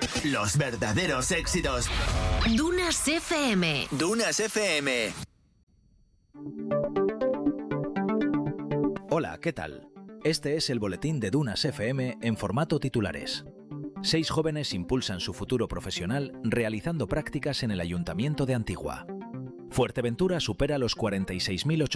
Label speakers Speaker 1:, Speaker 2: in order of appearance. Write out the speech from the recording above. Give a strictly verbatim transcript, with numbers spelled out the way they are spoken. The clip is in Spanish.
Speaker 1: Los verdaderos éxitos.
Speaker 2: Dunas F M.
Speaker 1: Dunas F M.
Speaker 3: Hola, ¿qué tal? Este es el boletín de Dunas F M en formato titulares. Seis jóvenes impulsan su futuro profesional realizando prácticas en el Ayuntamiento de Antigua. Fuerteventura supera los cuarenta y seis mil ochocientos